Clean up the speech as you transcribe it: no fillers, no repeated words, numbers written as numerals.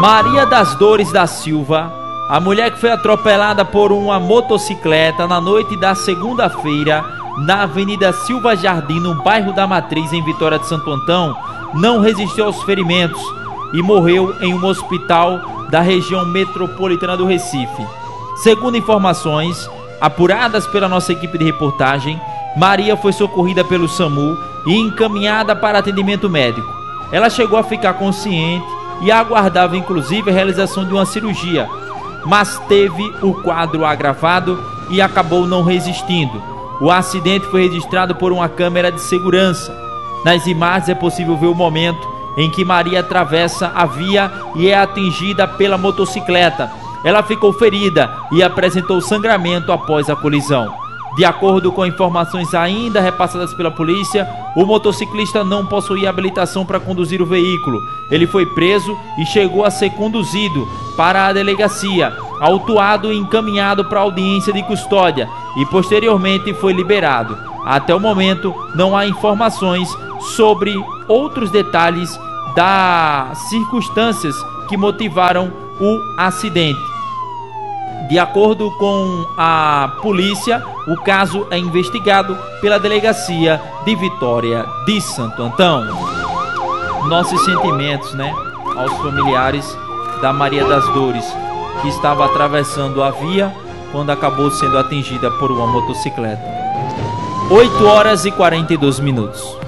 Maria das Dores da Silva, a mulher que foi atropelada por uma motocicleta na noite da segunda-feira na Avenida Silva Jardim, no bairro da Matriz, em Vitória de Santo Antão, não resistiu aos ferimentos e morreu em um hospital da região metropolitana do Recife. Segundo informações apuradas pela nossa equipe de reportagem, Maria foi socorrida pelo SAMU e encaminhada para atendimento médico. Ela chegou a ficar consciente e aguardava inclusive a realização de uma cirurgia, mas teve o quadro agravado e acabou não resistindo. O acidente foi registrado por uma câmera de segurança. Nas imagens é possível ver o momento em que Maria atravessa a via e é atingida pela motocicleta. Ela ficou ferida e apresentou sangramento após a colisão. De acordo com informações ainda repassadas pela polícia, o motociclista não possuía habilitação para conduzir o veículo. Ele foi preso e chegou a ser conduzido para a delegacia, autuado e encaminhado para a audiência de custódia e posteriormente foi liberado. Até o momento não há informações sobre outros detalhes das circunstâncias que motivaram o acidente. De acordo com a polícia, o caso é investigado pela Delegacia de Vitória de Santo Antão. Nossos sentimentos, aos familiares da Maria das Dores, que estava atravessando a via quando acabou sendo atingida por uma motocicleta. 8 horas e 42 minutos.